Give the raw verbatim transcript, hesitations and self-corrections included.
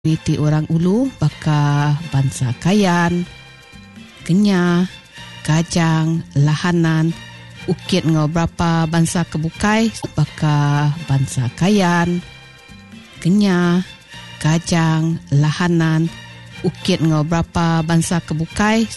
Komuniti orang Ulu baka bangsa Kayan, Kenyah, Kajang, Lahanan, Ukit ngau berapa bangsa Kebukai baka bangsa Kayan, Kenyah, Kajang, Lahanan, Ukit ngau berapa bangsa Kebukai